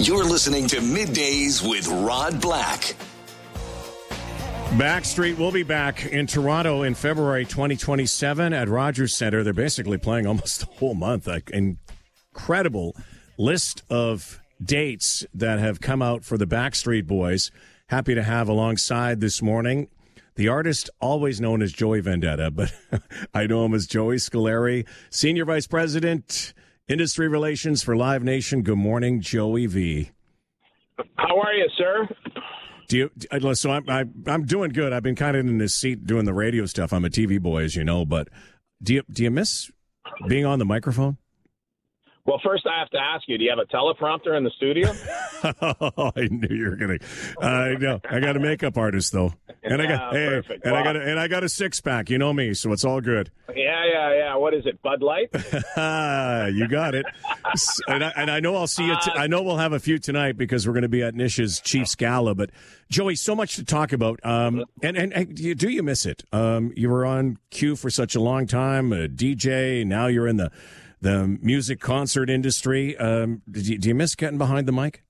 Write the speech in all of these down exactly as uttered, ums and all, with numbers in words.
You're listening to Middays with Rod Black. Backstreet will be back in Toronto in February twenty twenty-seven at Rogers Centre. They're basically playing almost the whole month. Like, incredible list of dates that have come out for the Backstreet Boys. Happy to have alongside this morning the artist always known as Joey Vendetta, but I know him as Joey Scolari, Senior Vice President, Industry Relations for Live Nation. Good morning, Joey V. How are you, sir? Do you, so I'm, I, I'm doing good. I've been kind of in this seat doing the radio stuff. I'm a T V boy, as you know, but do you, do you miss being on the microphone? Well, first I have to ask you, do you have a teleprompter in the studio? Oh, I knew you were going to. I know. I got a makeup artist, though. And I got, yeah, hey, perfect. and Well, I got, a, and I got a six pack. You know me, so it's all good. Yeah, yeah, yeah. What is it, Bud Light? You got it. And I, and I know I'll see you. T- I know we'll have a few tonight because we're going to be at Nish's Chiefs Gala. But Joey, so much to talk about. Um, and, and and do you, do you miss it? Um, you were on Q for such a long time, a D J. Now you're in the the music concert industry. Um, do you, do you miss getting behind the mic?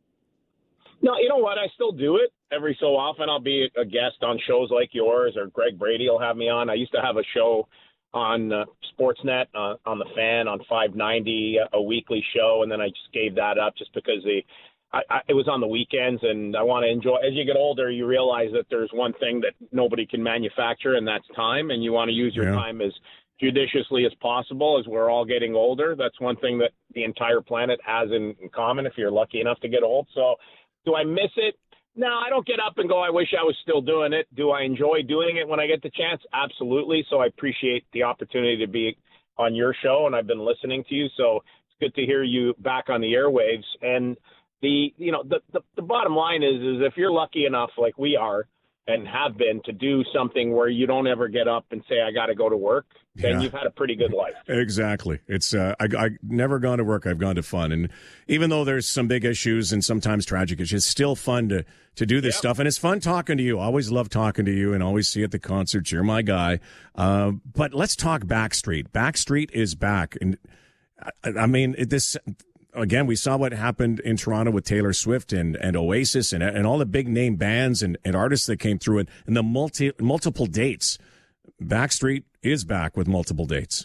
No, you know what? I still do it every so often. I'll be a guest on shows like yours, or Greg Brady will have me on. I used to have a show on uh, Sportsnet, uh, on the Fan, on five ninety, a weekly show, and then I just gave that up just because the I, I, it was on the weekends, and I want to enjoy. As you get older, you realize that there's one thing that nobody can manufacture, and that's time, and you want to use your Yeah. time as judiciously as possible as we're all getting older. That's one thing that the entire planet has in, in common if you're lucky enough to get old. So do I miss it? No, I don't get up and go, I wish I was still doing it. Do I enjoy doing it when I get the chance? Absolutely. So I appreciate the opportunity to be on your show, and I've been listening to you. So it's good to hear you back on the airwaves. And the, you know, the, the, the bottom line is, is if you're lucky enough, like we are and have been, to do something where you don't ever get up and say, I got to go to work, then Yeah. you've had a pretty good life. Exactly. It's uh, I I never gone to work. I've gone to fun, and even though there's some big issues and sometimes tragic issues, it's still fun to to do this Yep. stuff, and it's fun talking to you. Always love talking to you, and always see you at the concerts. You're my guy. Uh, but let's talk Backstreet. Backstreet is back, and I, I mean it, this. Again, we saw what happened in Toronto with Taylor Swift and, and Oasis and and all the big name bands and, and artists that came through, and, and the multi multiple dates. Backstreet is back with multiple dates.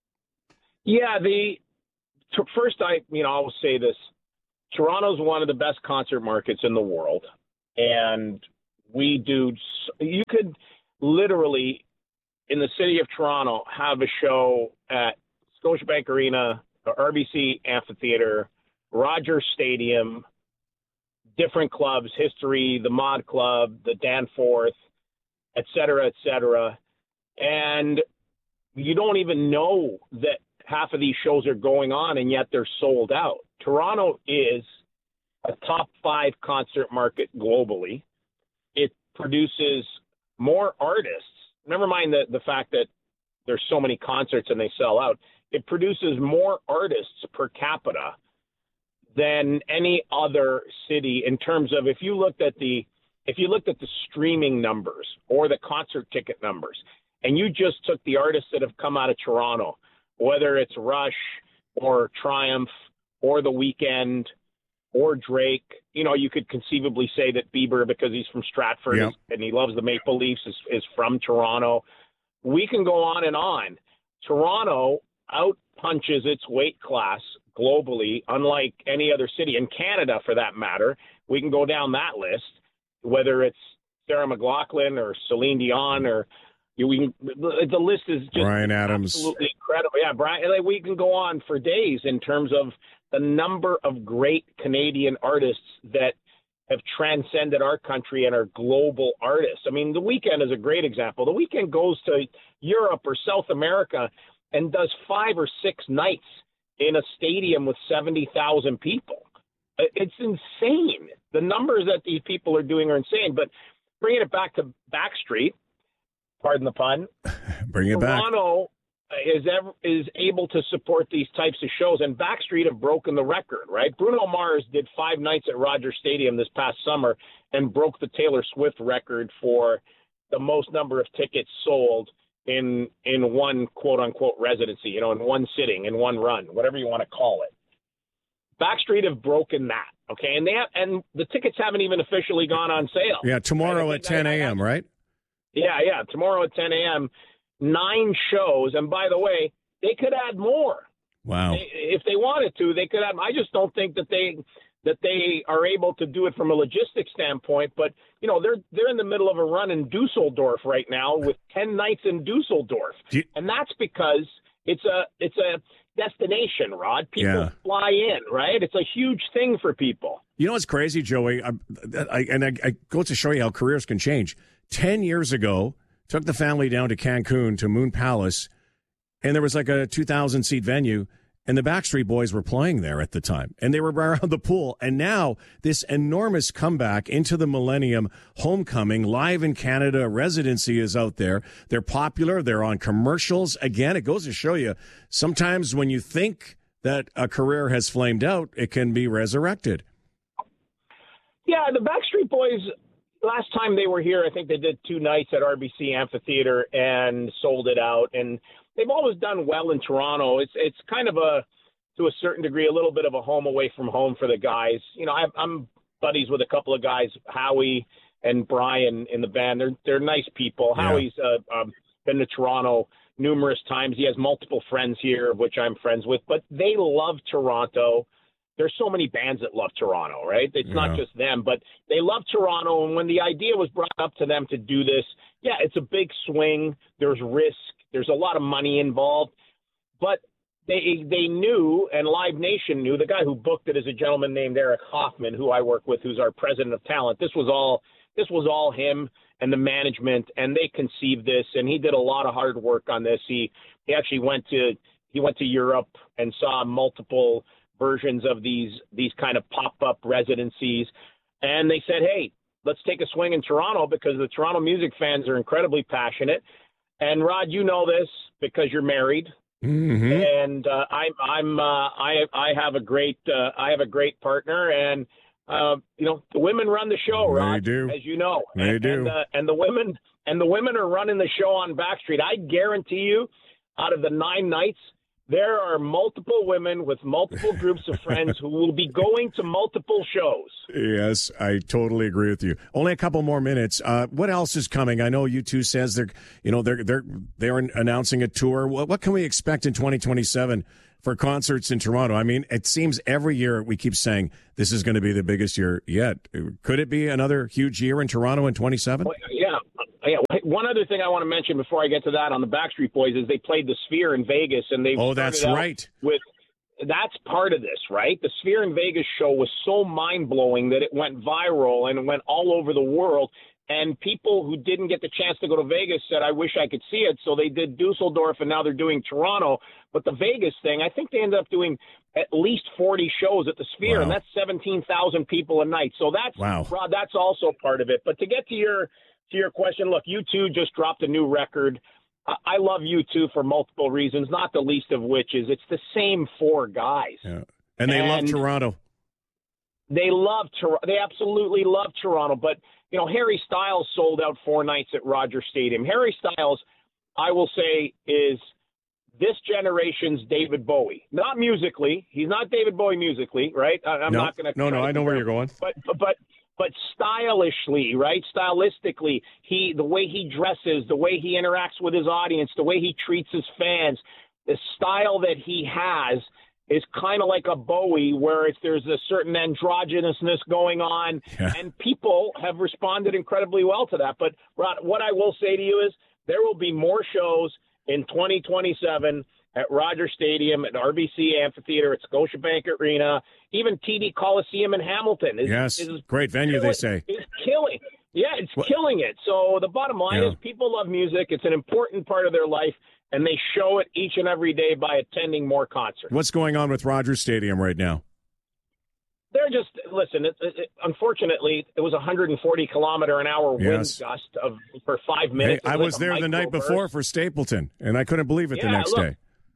Yeah, the t- first I, you know, I'll say this. Toronto's one of the best concert markets in the world, and we do. You could literally, in the city of Toronto, have a show at Scotiabank Arena, R B C Amphitheater, Rogers Stadium, different clubs, History, the Mod Club, the Danforth, et cetera, et cetera. And you don't even know that half of these shows are going on, and yet they're sold out. Toronto is a top five concert market globally. It produces more artists. Never mind the, the fact that there's so many concerts and they sell out. It produces more artists per capita than any other city in terms of, if you looked at the if you looked at the streaming numbers or the concert ticket numbers, and you just took the artists that have come out of Toronto, whether it's Rush or Triumph or The Weeknd or Drake, you know, you could conceivably say that Bieber, because he's from Stratford Yep. and he loves the Maple Leafs, is, is from Toronto. We can go on and on. Toronto out punches its weight class globally, unlike any other city in Canada, for that matter. We can go down that list, whether it's Sarah McLachlan or Celine Dion, or you, we can, the, the list is just Bryan Adams. absolutely incredible. Yeah, Brian, like, we can go on for days in terms of the number of great Canadian artists that have transcended our country and are global artists. I mean, The Weeknd is a great example. The Weeknd goes to Europe or South America and does five or six nights in a stadium with seventy thousand people. It's insane. The numbers that these people are doing are insane. But bringing it back to Backstreet, pardon the pun, Bring it back. Toronto is ever, is able to support these types of shows, and Backstreet have broken the record, right? Bruno Mars did five nights at Rogers Stadium this past summer and broke the Taylor Swift record for the most number of tickets sold in in one quote-unquote residency, you know, in one sitting, in one run, whatever you want to call it. Backstreet have broken that Okay, and they have, and the tickets haven't even officially gone on sale. Yeah, tomorrow right? at ten a.m., right? Yeah, yeah, tomorrow at ten a.m., nine shows. And by the way, they could add more. Wow. If they wanted to, they could have. I just don't think that they that they are able to do it from a logistics standpoint. But, you know, they're they're in the middle of a run in Dusseldorf right now with ten nights in Dusseldorf. You, and that's because it's a it's a destination, Rod. People yeah. fly in, right? It's a huge thing for people. You know what's crazy, Joey? I, I, and I, I go to show you how careers can change. Ten years ago, took the family down to Cancun to Moon Palace, and there was like a two thousand seat venue, and the Backstreet Boys were playing there at the time, and they were around the pool. And now this enormous comeback into the Millennium Homecoming, live in Canada, residency is out there. They're popular. They're on commercials. Again, it goes to show you, sometimes when you think that a career has flamed out, it can be resurrected. Yeah, the Backstreet Boys, last time they were here, I think they did two nights at R B C Amphitheater and sold it out. And they've always done well in Toronto. It's it's kind of a, to a certain degree, a little bit of a home away from home for the guys. You know, I, I'm buddies with a couple of guys, Howie and Brian in the band. They're they're nice people. Yeah. Howie's uh, um, been to Toronto numerous times. He has multiple friends here, which I'm friends with. But they love Toronto. There's so many bands that love Toronto, right? It's yeah. not just them, but they love Toronto. And when the idea was brought up to them to do this, yeah, it's a big swing. There's risk. There's a lot of money involved. But they they knew, and Live Nation knew, the guy who booked it is a gentleman named Eric Hoffman, who I work with, who's our president of talent. This was all this was all him and the management, and they conceived this, and he did a lot of hard work on this. He he actually went to he went to Europe and saw multiple versions of these these kind of pop-up residencies, and they said, hey, let's take a swing in Toronto because the Toronto music fans are incredibly passionate. And Rod, you know this because you're married, mm-hmm. and uh, I'm I'm uh, I I have a great uh, I have a great partner, and uh, you know the women run the show, Rod, they do. as you know, they and, do, and, uh, and the women and the women are running the show on Backstreet. I guarantee you, out of the nine nights, there are multiple women with multiple groups of friends who will be going to multiple shows. Yes, I totally agree with you. Only a couple more minutes. Uh, what else is coming? I know U two says they're, you know, they're they're they're announcing a tour. What, what can we expect in twenty twenty-seven for concerts in Toronto? I mean, it seems every year we keep saying this is going to be the biggest year yet. Could it be another huge year in Toronto in twenty-seven? Well, yeah. Yeah, one other thing I want to mention before I get to that on the Backstreet Boys is they played the Sphere in Vegas, and they oh, that's right. With that's part of this, right? The Sphere in Vegas show was so mind blowing that it went viral and it went all over the world. And people who didn't get the chance to go to Vegas said, "I wish I could see it." So they did Dusseldorf, and now they're doing Toronto. But the Vegas thing, I think they ended up doing at least forty shows at the Sphere, wow. and that's seventeen thousand people a night. So that's wow. Rod, that's also part of it. But to get to your To your question, look, U two just dropped a new record. I love U two for multiple reasons, not the least of which is it's the same four guys. Yeah. And they and love Toronto. They love Toronto. They absolutely love Toronto. But, you know, Harry Styles sold out four nights at Rogers Stadium. Harry Styles, I will say, is this generation's David Bowie. Not musically. He's not David Bowie musically, right? I'm no, not going to. No, no, I know where you're going. But, but, But stylishly, right? Stylistically, he the way he dresses, the way he interacts with his audience, the way he treats his fans, the style that he has is kind of like a Bowie, where it's, there's a certain androgynousness going on, yeah. and people have responded incredibly well to that. But Rod, what I will say to you is there will be more shows in twenty twenty-seven at Rogers Stadium, at R B C Amphitheater, at Scotiabank Arena, even T D Coliseum in Hamilton. Is, yes, is great venue, killing, they say. It's killing. Yeah, it's what? killing it. So the bottom line yeah. is people love music. It's an important part of their life, and they show it each and every day by attending more concerts. What's going on with Rogers Stadium right now? They're just, listen, it, it, unfortunately, it was a one hundred forty kilometer an hour wind yes. gust of, for five minutes. Hey, I was like there the night burst. before for Stapleton, and I couldn't believe it yeah, the next look, day.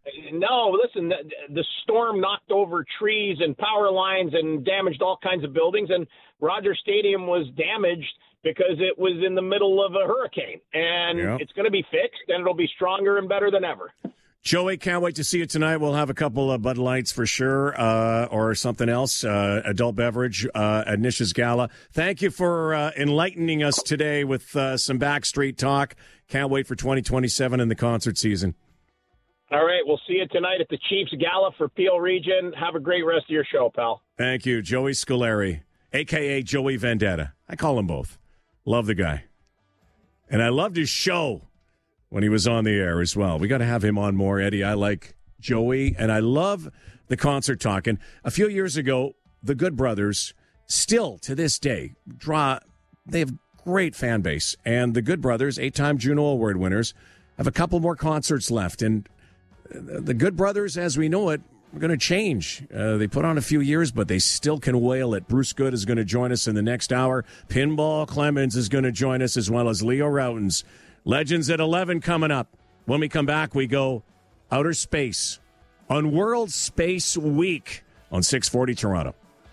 No, listen, the, the storm knocked over trees and power lines and damaged all kinds of buildings, and Rogers Stadium was damaged because it was in the middle of a hurricane, and yep. it's going to be fixed, and it'll be stronger and better than ever. Joey, can't wait to see you tonight. We'll have a couple of Bud Lights for sure, uh, or something else, uh, adult beverage uh, at Nish's Gala. Thank you for uh, enlightening us today with uh, some Backstreet talk. Can't wait for twenty twenty-seven and the concert season. All right, we'll see you tonight at the Chiefs Gala for Peel Region. Have a great rest of your show, pal. Thank you. Joey Scolari, a k a. Joey Vendetta. I call him both. Love the guy. And I loved his show when he was on the air as well. We got to have him on more, Eddie. I like Joey, and I love the concert talk. And a few years ago, the Good Brothers, still to this day, draw, they have great fan base. And the Good Brothers, eight-time Juno Award winners, have a couple more concerts left. And the Good Brothers, as we know it, are going to change. Uh, they put on a few years, but they still can wail it. Bruce Good is going to join us in the next hour. Pinball Clemens is going to join us, as well as Leo Routens. Legends at eleven coming up. When we come back, we go outer space on World Space Week on six forty Toronto.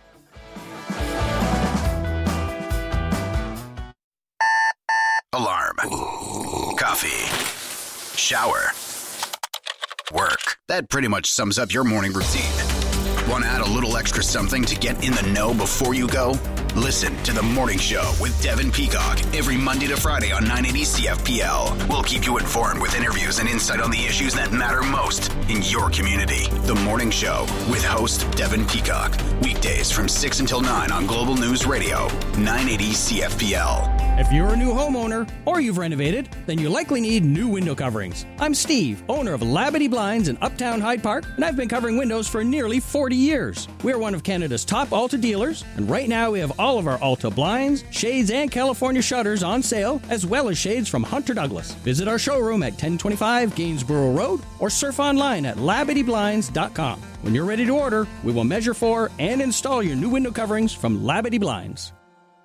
Alarm. Coffee. Shower. Work. That pretty much sums up your morning routine. Want to add a little extra something to get in the know before you go? Listen to The Morning Show with Devin Peacock every Monday to Friday on nine eighty C F P L. We'll keep you informed with interviews and insight on the issues that matter most in your community. The Morning Show with host Devin Peacock. Weekdays from six until nine on Global News Radio, nine eighty C F P L. If you're a new homeowner or you've renovated, then you likely need new window coverings. I'm Steve, owner of Labadee Blinds in Uptown Hyde Park, and I've been covering windows for nearly forty years. We're one of Canada's top Alta dealers, and right now we have all of our Alta blinds, shades, and California shutters on sale, as well as shades from Hunter Douglas. Visit our showroom at ten twenty-five Gainsborough Road or surf online at labadee blinds dot com. When you're ready to order, we will measure for and install your new window coverings from Labadee Blinds.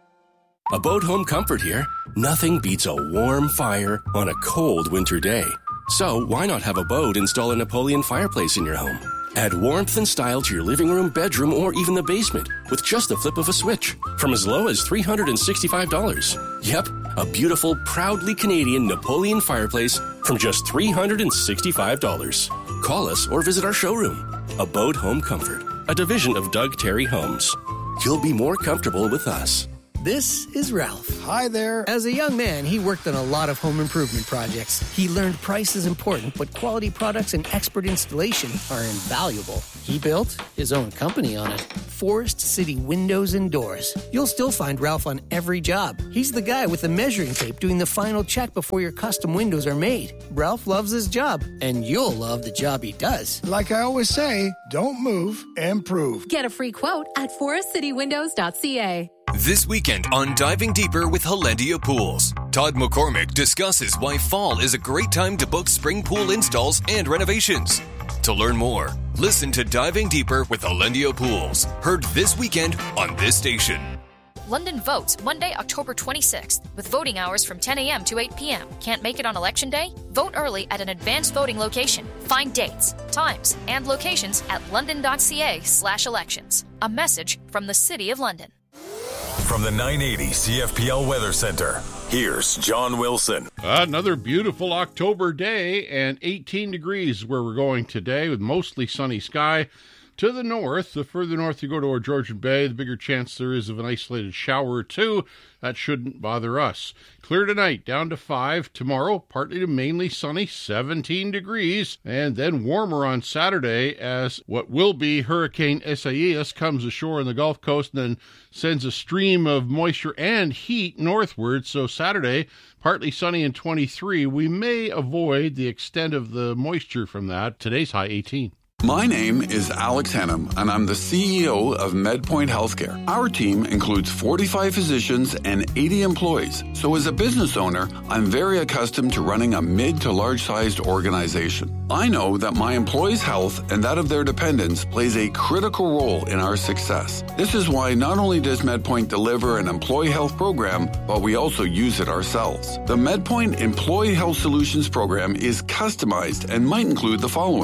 A Boat Home Comfort here. Nothing beats a warm fire on a cold winter day. So why not have a boat install a Napoleon fireplace in your home? Add warmth and style to your living room, bedroom, or even the basement with just the flip of a switch from as low as three hundred sixty-five dollars. Yep, a beautiful, proudly Canadian Napoleon fireplace from just three hundred sixty-five dollars. Call us or visit our showroom. A Boat Home Comfort, a division of Doug Terry Homes. You'll be more comfortable with us. This is Ralph. Hi there. As a young man, he worked on a lot of home improvement projects. He learned price is important, but quality products and expert installation are invaluable. He built his own company on it. Forest City Windows and Doors. You'll still find Ralph on every job. He's the guy with the measuring tape doing the final check before your custom windows are made. Ralph loves his job, and you'll love the job he does. Like I always say, don't move, improve. Get a free quote at forest city windows dot c a. This weekend on Diving Deeper with Hollandia Pools, Todd McCormick discusses why fall is a great time to book spring pool installs and renovations. To learn more, listen to Diving Deeper with Hollandia Pools, heard this weekend on this station. London votes Monday, October twenty-sixth, with voting hours from ten a.m. to eight p.m. Can't make it on Election Day? Vote early at an advanced voting location. Find dates, times, and locations at london dot c a slash elections. A message from the City of London. From the nine eighty C F P L Weather Center, here's John Wilson. Another beautiful October day and eighteen degrees where we're going today with mostly sunny sky. To the north, the further north you go toward Georgian Bay, the bigger chance there is of an isolated shower or two. That shouldn't bother us. Clear tonight, down to five. Tomorrow, partly to mainly sunny, seventeen degrees. And then warmer on Saturday as what will be Hurricane Isaias comes ashore on the Gulf Coast and then sends a stream of moisture and heat northward. So Saturday, partly sunny and twenty-three. We may avoid the extent of the moisture from that. Today's high eighteen. My name is Alex Hennum, and I'm the C E O of MedPoint Healthcare. Our team includes forty-five physicians and eighty employees. So as a business owner, I'm very accustomed to running a mid to large-sized organization. I know that my employees' health and that of their dependents plays a critical role in our success. This is why not only does MedPoint deliver an employee health program, but we also use it ourselves. The MedPoint Employee Health Solutions program is customized and might include the following: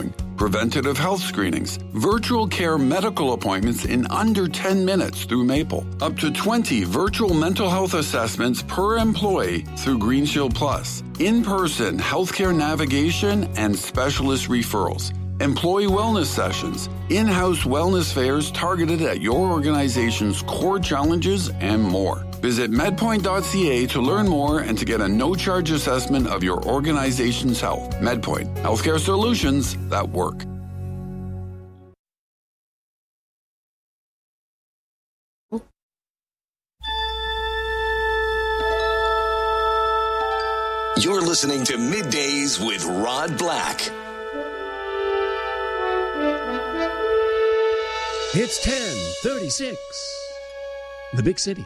preventative health screenings, virtual care medical appointments in under ten minutes through Maple, up to twenty virtual mental health assessments per employee through Green Shield Plus, in-person healthcare navigation and specialist referrals, employee wellness sessions, in-house wellness fairs targeted at your organization's core challenges, and more. Visit medpoint dot c a to learn more and to get a no-charge assessment of your organization's health. MedPoint, healthcare solutions that work. You're listening to Middays with Rod Black. It's ten thirty-six. The big city.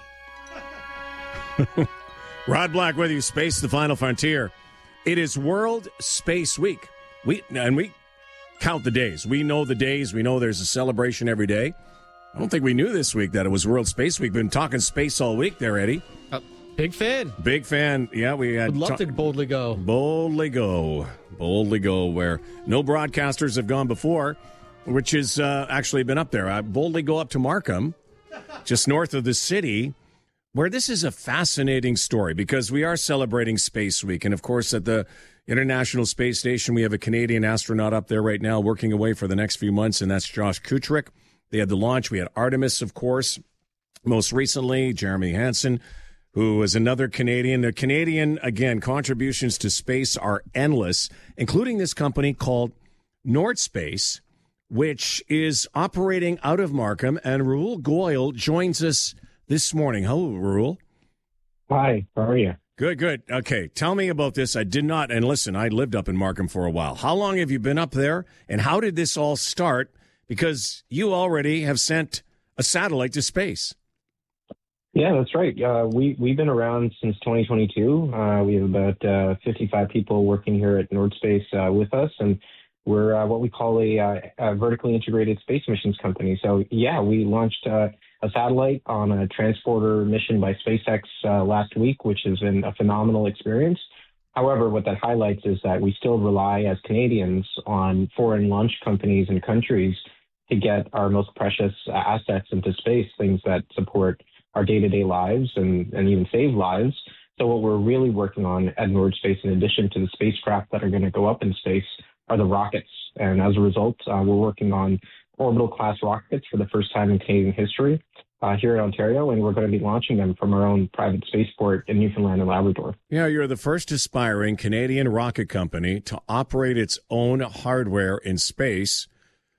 Rod Black with you, Space, the Final Frontier. It is World Space Week. We and we count the days. We know the days. We know there's a celebration every day. I don't think we knew this week that it was World Space Week. Been talking space all week there, Eddie. Uh, big fan. Big fan. Yeah, we had. Would love ta- to boldly go. Boldly go. Boldly go where no broadcasters have gone before, which has uh, actually been up there. I boldly go up to Markham, just north of the city, where this is a fascinating story because we are celebrating Space Week. And, of course, at the International Space Station, we have a Canadian astronaut up there right now working away for the next few months, and that's Josh Kutrick. They had the launch. We had Artemis, of course. Most recently, Jeremy Hansen, who is another Canadian. The Canadian, again, contributions to space are endless, including this company called Nordspace, which is operating out of Markham. And Rahul Goyal joins us this morning. Hello, Rahul. Hi, how are you? Good, good. Okay, tell me about this. I did not, and listen, I lived up in Markham for a while. How long have you been up there, and how did this all start? Because you already have sent a satellite to space. Yeah, that's right. Uh, we, we've been around since twenty twenty-two. Uh, we have about uh, fifty-five people working here at Nordspace uh, with us, and we're uh, what we call a, uh, a vertically integrated space missions company. So, yeah, we launched uh, a satellite on a transporter mission by SpaceX uh, last week, which has been a phenomenal experience. However, what that highlights is that we still rely as Canadians on foreign launch companies and countries to get our most precious assets into space, things that support our day-to-day lives and, and even save lives. So what we're really working on at Nordspace, in addition to the spacecraft that are going to go up in space, are the rockets. And as a result, uh, we're working on orbital-class rockets for the first time in Canadian history uh, here in Ontario, and we're going to be launching them from our own private spaceport in Newfoundland and Labrador. Yeah, you're the first aspiring Canadian rocket company to operate its own hardware in space.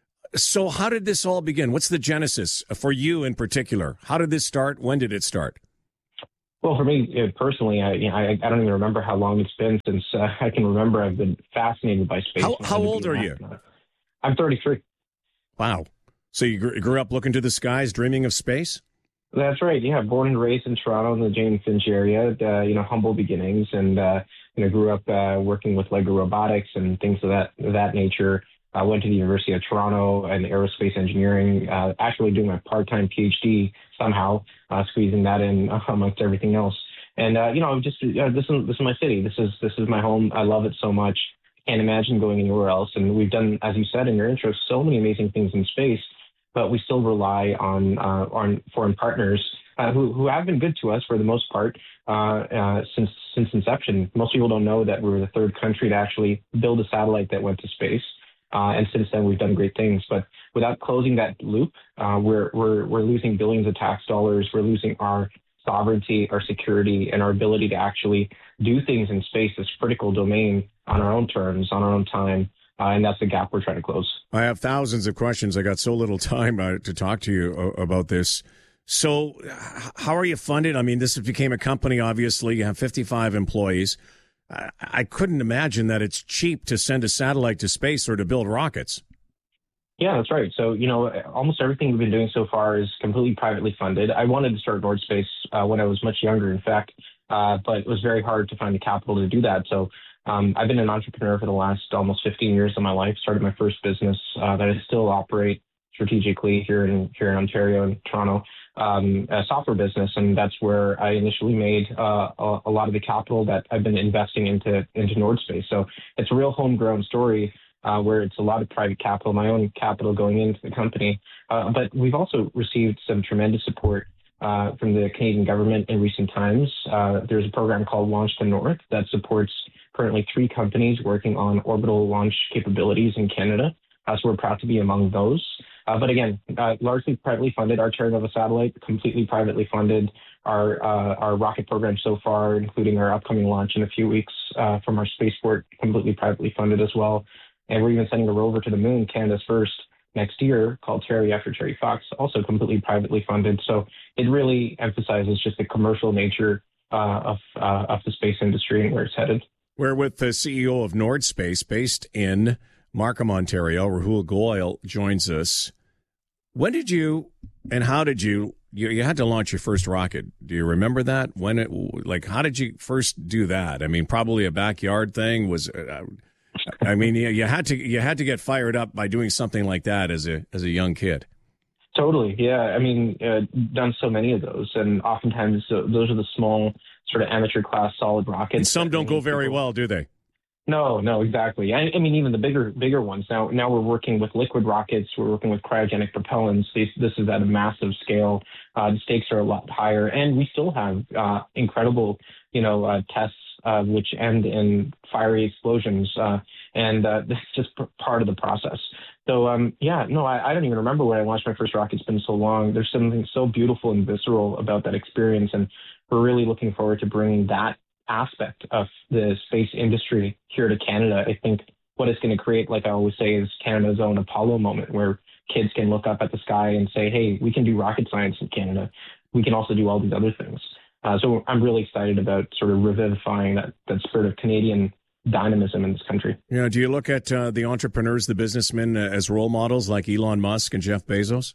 So how did this all begin? What's the genesis for you in particular? How did this start? When did it start? Well, for me uh, personally, I, you know, I, I don't even remember how long it's been since uh, I can remember. I've been fascinated by space. How, how old are you? I'm thirty-three. Wow. So you gr- grew up looking to the skies, dreaming of space? That's right. Yeah, born and raised in Toronto in the Jane Finch area. Uh, you know, humble beginnings, and uh, you know, grew up uh, working with Lego Robotics and things of that of that nature. I went to the University of Toronto and aerospace engineering, uh, actually doing my part-time PhD somehow, uh, squeezing that in uh, amongst everything else. And, uh, you know, just uh, this is this is my city. This is this is my home. I love it so much. Can't imagine going anywhere else. And we've done, as you said in your intro, so many amazing things in space, but we still rely on uh, on foreign partners uh, who who have been good to us for the most part uh, uh, since since inception. Most people don't know that we were the third country to actually build a satellite that went to space. Uh, and since then, we've done great things. But without closing that loop, uh, we're we're we're losing billions of tax dollars. We're losing our sovereignty, our security, and our ability to actually do things in space, this critical domain, on our own terms, on our own time. Uh, and that's the gap we're trying to close. I have thousands of questions. I got so little time uh, to talk to you uh, about this. So how are you funded? I mean, this became a company, obviously. You have fifty-five employees. I couldn't imagine that it's cheap to send a satellite to space or to build rockets. Yeah, that's right. So, you know, almost everything we've been doing so far is completely privately funded. I wanted to start Nordspace uh, when I was much younger, in fact, uh, but it was very hard to find the capital to do that. So um, I've been an entrepreneur for the last almost fifteen years of my life, started my first business uh, that I still operate strategically here in here in Ontario and Toronto. Um, a software business, and that's where I initially made uh, a, a lot of the capital that I've been investing into into Nordspace. So it's a real homegrown story. uh, where it's a lot of private capital, my own capital going into the company. Uh, but we've also received some tremendous support uh, from the Canadian government in recent times. Uh, there's a program called Launch to North that supports currently three companies working on orbital launch capabilities in Canada. Uh, so we're proud to be among those. Uh, but again, uh, largely privately funded. Our Terra Nova satellite, completely privately funded. Our uh, our rocket program so far, including our upcoming launch in a few weeks uh, from our spaceport, completely privately funded as well. And we're even sending a rover to the moon, Canada's first, next year, called Terry after Terry Fox, also completely privately funded. So it really emphasizes just the commercial nature uh, of uh, of the space industry and where it's headed. We're with the C E O of Nordspace, based in Markham, Ontario. Rahul Goyal joins us. When did you and how did you, you, you had to launch your first rocket. Do you remember that? When it, like, how did you first do that? I mean, probably a backyard thing was, uh, I mean, you, you had to, you had to get fired up by doing something like that as a, as a young kid. Totally. Yeah. I mean, uh, done so many of those, and oftentimes uh, those are the small sort of amateur class solid rockets. And some don't go very well, do they? No, no, exactly. I, I mean, even the bigger, bigger ones. Now, now we're working with liquid rockets. We're working with cryogenic propellants. This, this is at a massive scale. Uh, the stakes are a lot higher, and we still have uh, incredible, you know, uh, tests uh, which end in fiery explosions, uh, and uh, this is just p- part of the process. So, um, yeah, no, I, I don't even remember when I launched my first rocket. It's been so long. There's something so beautiful and visceral about that experience, and we're really looking forward to bringing that aspect of the space industry here to Canada. I think what it's going to create, like I always say, is Canada's own Apollo moment, where kids can look up at the sky and say, hey, we can do rocket science in Canada. We can also do all these other things. Uh, so I'm really excited about sort of revivifying that, that spirit of Canadian dynamism in this country. Yeah. Do you look at uh, the entrepreneurs, the businessmen uh, as role models like Elon Musk and Jeff Bezos?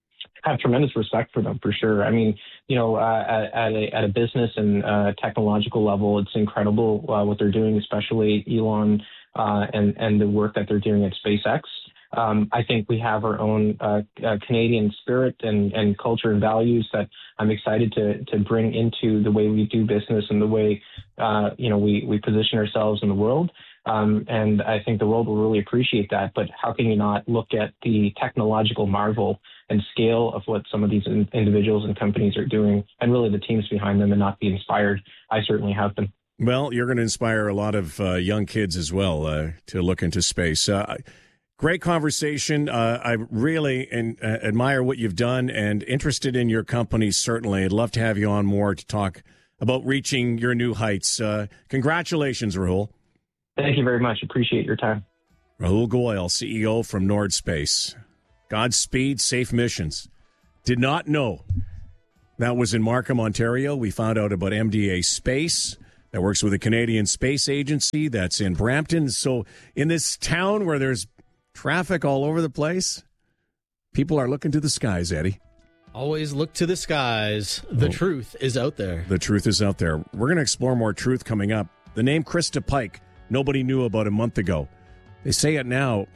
I have tremendous respect for them, for sure. I mean, you know, uh, at, at, a, at a business and uh, technological level, it's incredible uh, what they're doing, especially Elon uh, and, and the work that they're doing at SpaceX. Um, I think we have our own uh, uh, Canadian spirit and, and culture and values that I'm excited to to bring into the way we do business and the way, uh, you know, we, we position ourselves in the world. Um, and I think the world will really appreciate that. But how can you not look at the technological marvel and scale of what some of these in- individuals and companies are doing, and really the teams behind them, and not be inspired? I certainly have been. Well, you're going to inspire a lot of uh, young kids as well uh, to look into space. Uh, great conversation. Uh, I really and, uh, admire what you've done, and interested in your company, certainly. I'd love to have you on more to talk about reaching your new heights. Uh, congratulations, Rahul. Thank you very much. Appreciate your time. Rahul Goyal, C E O from Nordspace. Godspeed, safe missions. Did not know that was in Markham, Ontario. We found out about M D A Space that works with the Canadian Space Agency that's in Brampton. So in this town where there's traffic all over the place, people are looking to the skies, Eddie. Always look to the skies. The oh. truth is out there. The truth is out there. We're going to explore more truth coming up. The name Krista Pike, nobody knew about a month ago. They say it now.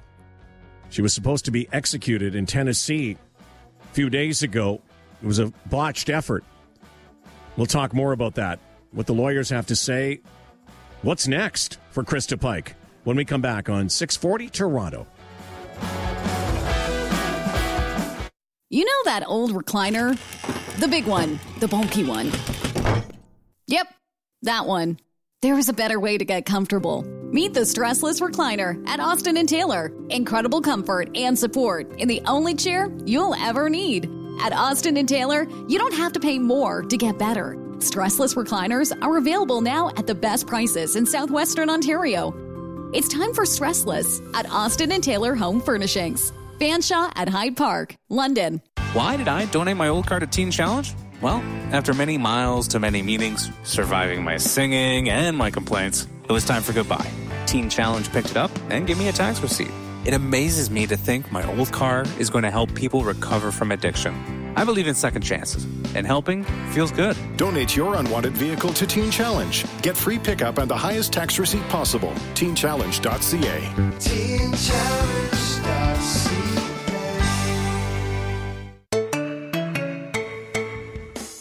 She was supposed to be executed in Tennessee a few days ago. It was a botched effort. We'll talk more about that, what the lawyers have to say. What's next for Krista Pike when we come back on six forty Toronto. You know that old recliner? The big one, the bulky one. Yep, that one. There is a better way to get comfortable. Meet the Stressless Recliner at Austin and Taylor. Incredible comfort and support in the only chair you'll ever need. At Austin and Taylor, you don't have to pay more to get better. Stressless recliners are available now at the best prices in southwestern Ontario. It's time for Stressless at Austin and Taylor Home Furnishings. Fanshawe at Hyde Park, London. Why did I donate my old car to Teen Challenge? Well, after many miles to many meetings, surviving my singing and my complaints, it was time for goodbye. Teen Challenge picked it up and gave me a tax receipt. It amazes me to think my old car is going to help people recover from addiction. I believe in second chances, and helping feels good. Donate your unwanted vehicle to Teen Challenge. Get free pickup and the highest tax receipt possible. teen challenge dot c a. teen challenge dot c a.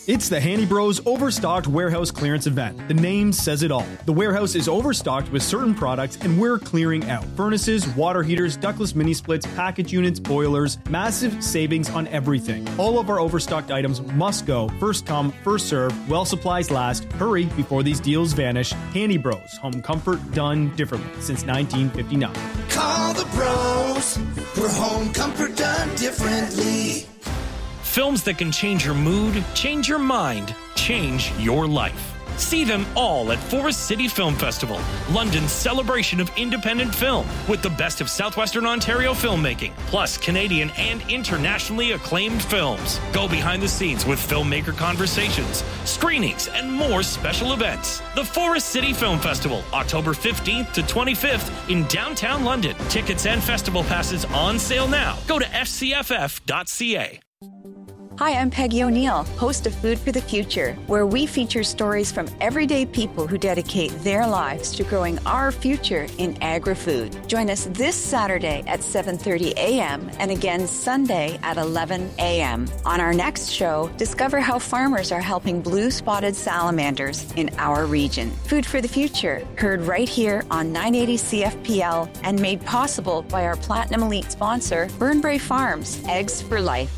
It's the Handy Bros Overstocked Warehouse Clearance Event. The name says it all. The warehouse is overstocked with certain products and we're clearing out. Furnaces, water heaters, ductless mini splits, package units, boilers, massive savings on everything. All of our overstocked items must go. First come, first serve, while supplies last. Hurry before these deals vanish. Handy Bros, home comfort done differently since nineteen fifty-nine. Call the bros for home comfort done differently. Films that can change your mood, change your mind, change your life. See them all at Forest City Film Festival, London's celebration of independent film, with the best of Southwestern Ontario filmmaking, plus Canadian and internationally acclaimed films. Go behind the scenes with filmmaker conversations, screenings, and more special events. The Forest City Film Festival, October fifteenth to twenty-fifth in downtown London. Tickets and festival passes on sale now. Go to f c f f dot c a. Hi, I'm Peggy O'Neill, host of Food for the Future, where we feature stories from everyday people who dedicate their lives to growing our future in agri-food. Join us this Saturday at seven thirty a.m. and again Sunday at eleven a.m. On our next show, discover how farmers are helping blue-spotted salamanders in our region. Food for the Future, heard right here on nine eighty C F P L and made possible by our Platinum Elite sponsor, Burnbrae Farms, Eggs for Life.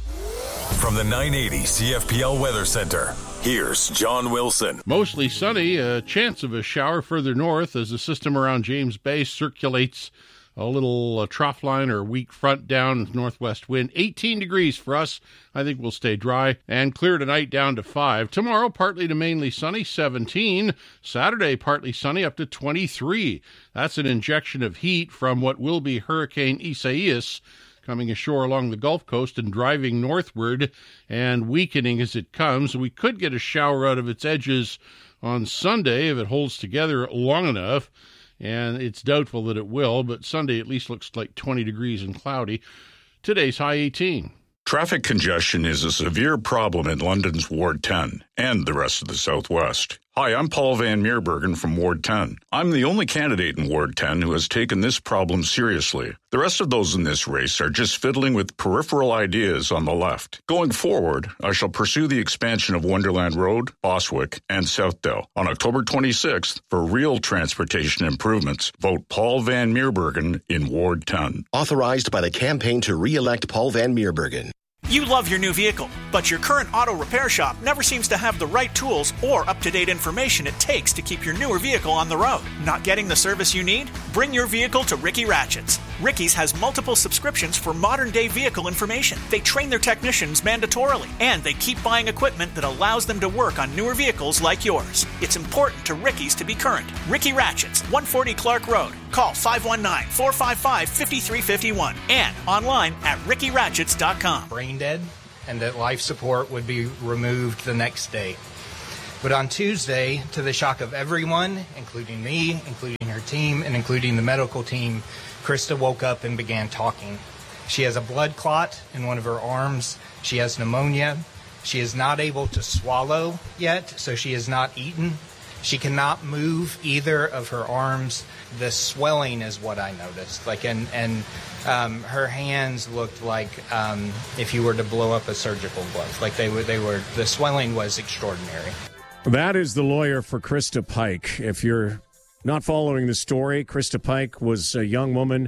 From the nine eighty C F P L Weather Center, here's John Wilson. Mostly sunny, a chance of a shower further north as the system around James Bay circulates a little uh, trough line or weak front down, northwest wind. eighteen degrees for us. I think we'll stay dry and clear tonight down to five. Tomorrow, partly to mainly sunny, seventeen. Saturday, partly sunny, up to twenty-three. That's an injection of heat from what will be Hurricane Isaias, coming ashore along the Gulf Coast and driving northward and weakening as it comes. We could get a shower out of its edges on Sunday if it holds together long enough, and it's doubtful that it will, but Sunday at least looks like twenty degrees and cloudy. Today's high eighteen. Traffic congestion is a severe problem in London's Ward ten and the rest of the Southwest. Hi, I'm Paul Van Meerbergen from Ward ten. I'm the only candidate in Ward ten who has taken this problem seriously. The rest of those in this race are just fiddling with peripheral ideas on the left. Going forward, I shall pursue the expansion of Wonderland Road, Boswick, and Southdale. On October twenty-sixth, for real transportation improvements, vote Paul Van Meerbergen in Ward ten. Authorized by the campaign to re-elect Paul Van Meerbergen. You love your new vehicle, but your current auto repair shop never seems to have the right tools or up-to-date information it takes to keep your newer vehicle on the road. Not getting the service you need? Bring your vehicle to Ricky Ratchets. Ricky's has multiple subscriptions for modern-day vehicle information. They train their technicians mandatorily, and they keep buying equipment that allows them to work on newer vehicles like yours. It's important to Ricky's to be current. Ricky Ratchets, one forty Clark Road. Call five one nine, four five five, five three five one and online at ricky ratchets dot com. Brain dead, and that life support would be removed the next day. But on Tuesday, to the shock of everyone, including me, including her team, and including the medical team, Krista woke up and began talking. She has a blood clot in one of her arms. She has pneumonia. She is not able to swallow yet, so she has not eaten. She cannot move either of her arms. The swelling is what I noticed. Like, and and um, her hands looked like um, if you were to blow up a surgical glove. Like they were, they were. The swelling was extraordinary. That is the lawyer for Krista Pike. If you're not following the story, Krista Pike was a young woman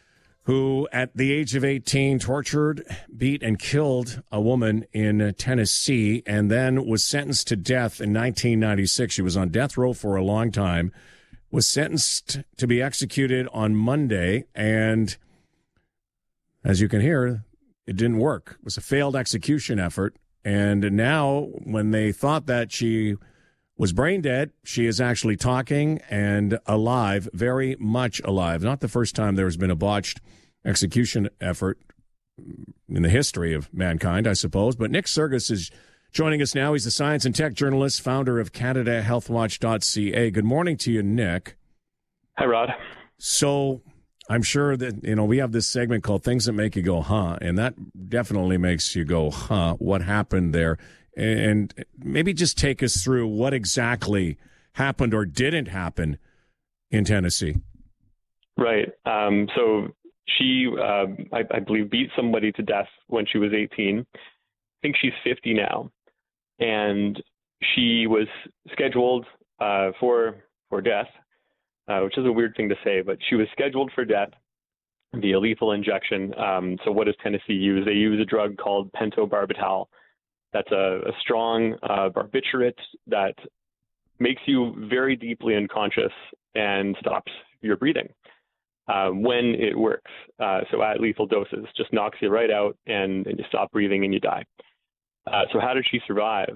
who, at the age of eighteen, tortured, beat, and killed a woman in Tennessee, and then was sentenced to death in nineteen ninety-six. She was on death row for a long time, was sentenced to be executed on Monday, and as you can hear, it didn't work. It was a failed execution effort, and now when they thought that she was brain dead, she is actually talking and alive, very much alive. Not the first time there has been a botched execution effort in the history of mankind, I suppose. But Nick Sergis is joining us now. He's a science and tech journalist, founder of Canada Health Watch dot C A. Good morning to you, Nick. Hi, Rod. So I'm sure that, you know, we have this segment called Things That Make You Go, Huh? And that definitely makes you go, huh? What happened there? And maybe just take us through what exactly happened or didn't happen in Tennessee. Right. Um, so she, uh, I, I believe, beat somebody to death when she was eighteen. I think she's fifty now. and she was scheduled uh, for for death, uh, which is a weird thing to say, but she was scheduled for death via lethal injection. Um, so what does Tennessee use? They use a drug called pentobarbital. That's a, a strong uh, barbiturate that makes you very deeply unconscious and stops your breathing uh, when it works. Uh, so at lethal doses, just knocks you right out and, and you stop breathing and you die. Uh, so how did she survive?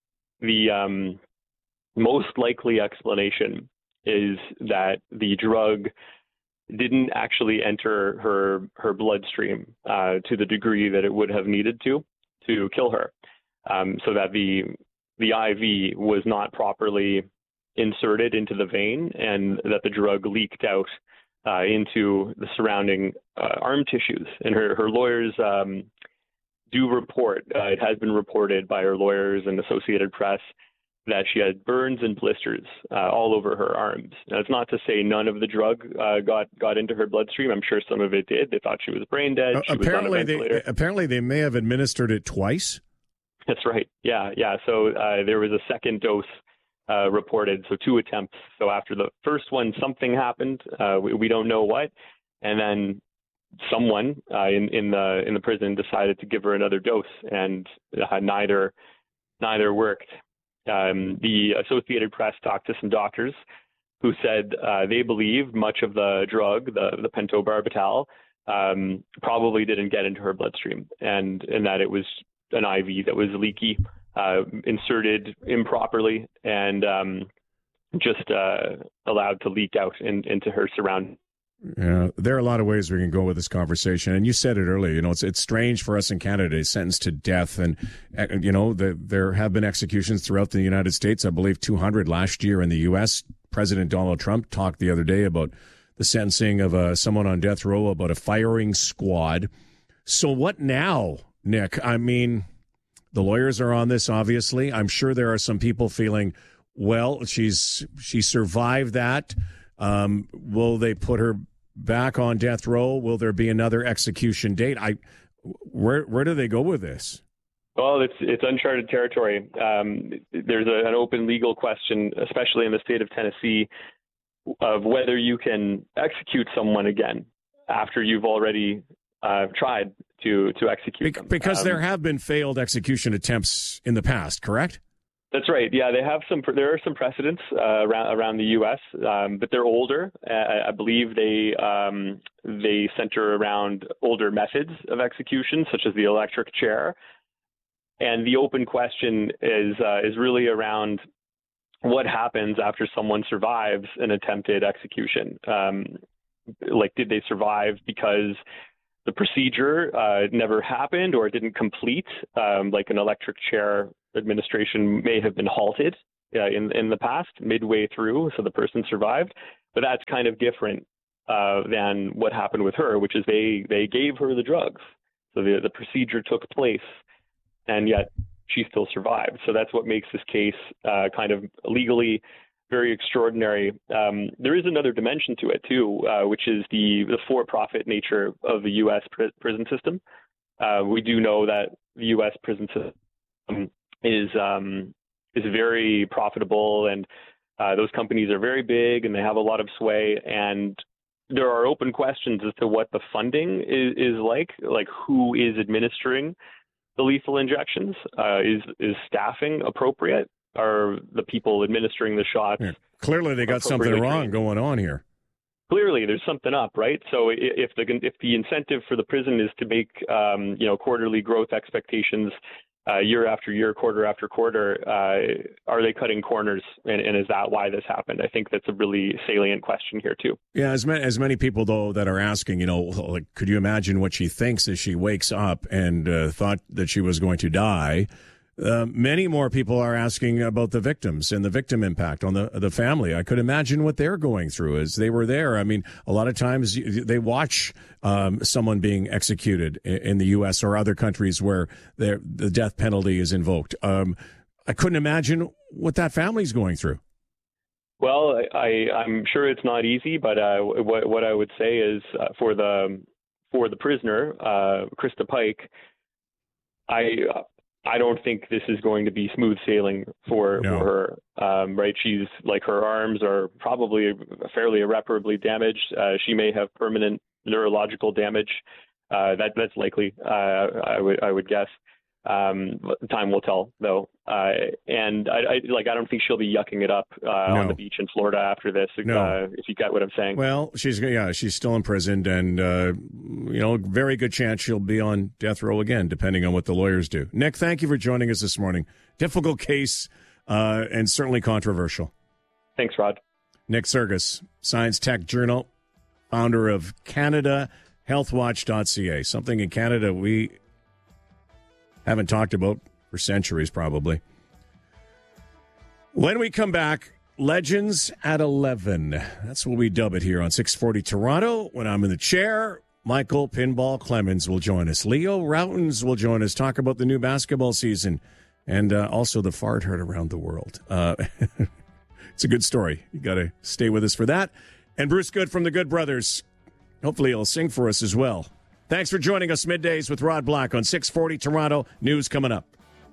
The um, most likely explanation is that the drug didn't actually enter her her bloodstream uh, to the degree that it would have needed to to kill her. Um, so that the the I V was not properly inserted into the vein, and that the drug leaked out uh, into the surrounding uh, arm tissues. And her her lawyers um, do report, uh, it has been reported by her lawyers and Associated Press, that she had burns and blisters uh, all over her arms. Now, it's not to say none of the drug uh, got got into her bloodstream. I'm sure some of it did. They thought she was brain dead. Uh, she apparently, was on a ventilator. they apparently they may have administered it twice. That's right. Yeah, yeah. So uh, there was a second dose uh, reported, so two attempts. So after the first one, something happened. Uh, we, we don't know what, and then someone uh, in in the in the prison decided to give her another dose, and uh, neither neither worked. Um, the Associated Press talked to some doctors who said uh, they believe much of the drug, the, the pentobarbital, um, probably didn't get into her bloodstream, and, and that it was an I V that was leaky, uh, inserted improperly, and um, just uh, allowed to leak out in, into her surroundings. Yeah, there are a lot of ways we can go with this conversation, and you said it earlier. You know, it's it's strange for us in Canada to sentence to death, and you know, the, there have been executions throughout the United States. I believe two hundred last year in the U S. President Donald Trump talked the other day about the sentencing of uh, someone on death row, about a firing squad. So what now, Nick? I mean, the lawyers are on this. Obviously, I'm sure there are some people feeling, well, she's she survived that. Um, will they put her back on death row? Will there be another execution date? I, where where do they go with this? Well, it's it's uncharted territory. Um, there's a, an open legal question, especially in the state of Tennessee, of whether you can execute someone again after you've already uh, tried to to execute Be- them. Because um, there have been failed execution attempts in the past, correct? That's right. Yeah, they have some. There are some precedents uh, around around the U S, um, but they're older. Uh, I believe they um, they center around older methods of execution, such as the electric chair. And the open question is uh, is really around what happens after someone survives an attempted execution. Um, like, did they survive because the procedure uh, never happened or it didn't complete? Um, like an electric chair administration may have been halted uh, in in the past midway through, so the person survived. But that's kind of different uh, than what happened with her, which is they they gave her the drugs, so the the procedure took place, and yet she still survived. So that's what makes this case uh, kind of legally very extraordinary. Um, there is another dimension to it too, uh, which is the the for-profit nature of the U S pr- prison system. Uh, we do know that the U S prison system is um, is very profitable, and uh, those companies are very big and they have a lot of sway. And there are open questions as to what the funding is, is like, like who is administering the lethal injections? Uh, is is staffing appropriate? Are the people administering the shots? Yeah, clearly, they got something wrong trained? going on here. Clearly, there's something up, right? So if the if the incentive for the prison is to make um, you know quarterly growth expectations uh, year after year, quarter after quarter, uh, are they cutting corners? And, and is that why this happened? I think that's a really salient question here too. Yeah, as many as many people though that are asking, you know, like, could you imagine what she thinks as she wakes up and uh, thought that she was going to die? Uh, many more people are asking about the victims and the victim impact on the the family. I could imagine what they're going through as they were there. I mean, a lot of times they watch um, someone being executed in the U S or other countries where the death penalty is invoked. Um, I couldn't imagine what that family's going through. Well, I, I'm sure it's not easy, but uh, what, what I would say is uh, for the for the prisoner, uh, Krista Pike, I. Uh, I don't think this is going to be smooth sailing for, No. for her, um, right? She's like, her arms are probably fairly irreparably damaged. Uh, she may have permanent neurological damage. Uh, that that's likely, uh, I would I would guess. Um, time will tell, though. Uh, and I, I like I don't think she'll be yucking it up uh, No. on the beach in Florida after this. No. Uh, if you get what I'm saying. Well, she's yeah, she's still imprisoned, and uh, you know, very good chance she'll be on death row again, depending on what the lawyers do. Nick, thank you for joining us this morning. Difficult case, uh, and certainly controversial. Thanks, Rod. Nick Sergis, Science Tech Journal, founder of Canada Health Watch dot C A. Something in Canada we haven't talked about for centuries, probably. When we come back, Legends at eleven. That's what we dub it here on six forty Toronto. When I'm in the chair, Michael Pinball Clemens will join us. Leo Routens will join us, talk about the new basketball season and uh, also the fart heard around the world. Uh, it's a good story. You got to stay with us for that. And Bruce Good from the Good Brothers. Hopefully he'll sing for us as well. Thanks for joining us middays with Rod Black on six forty Toronto. News coming up.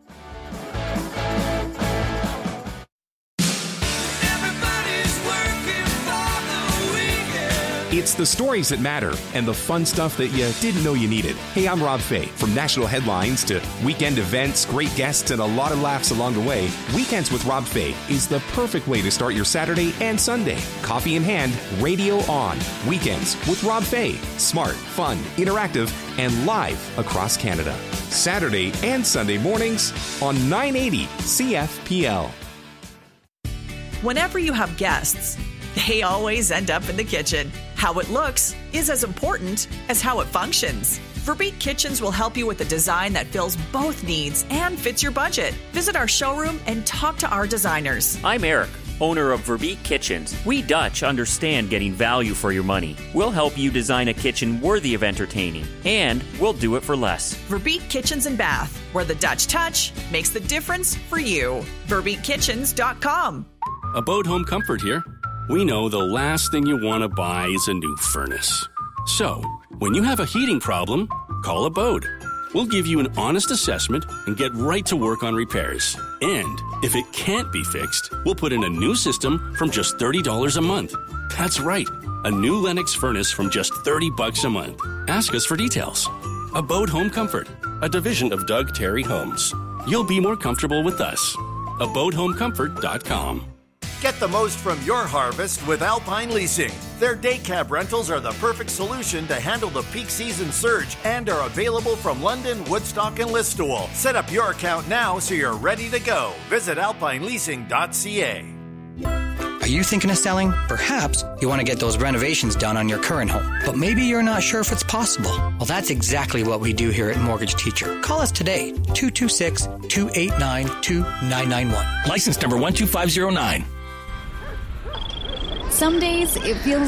It's the stories that matter and the fun stuff that you didn't know you needed. Hey, I'm Rob Fay. From national headlines to weekend events, great guests, and a lot of laughs along the way, Weekends with Rob Fay is the perfect way to start your Saturday and Sunday. Coffee in hand, radio on. Weekends with Rob Fay. Smart, fun, interactive, and live across Canada. Saturday and Sunday mornings on nine eighty C F P L. Whenever you have guests, they always end up in the kitchen. How it looks is as important as how it functions. Verbeek Kitchens will help you with a design that fills both needs and fits your budget. Visit our showroom and talk to our designers. I'm Eric, owner of Verbeek Kitchens. We Dutch understand getting value for your money. We'll help you design a kitchen worthy of entertaining, and we'll do it for less. Verbeek Kitchens and Bath, where the Dutch touch makes the difference for you. Verbeek Kitchens dot com. Abode Home Comfort here. We know the last thing you want to buy is a new furnace. So, when you have a heating problem, call Abode. We'll give you an honest assessment and get right to work on repairs. And if it can't be fixed, we'll put in a new system from just thirty dollars a month. That's right, a new Lennox furnace from just thirty bucks a month. Ask us for details. Abode Home Comfort, a division of Doug Terry Homes. You'll be more comfortable with us. Abode Home Comfort dot com. Get the most from your harvest with Alpine Leasing. Their day cab rentals are the perfect solution to handle the peak season surge and are available from London, Woodstock, and Listowel. Set up your account now so you're ready to go. Visit alpine leasing dot c a. Are you thinking of selling? Perhaps you want to get those renovations done on your current home, but maybe you're not sure if it's possible. Well, that's exactly what we do here at Mortgage Teacher. Call us today, two two six, two eight nine, two nine nine one. License number one two five zero nine. Some days it feels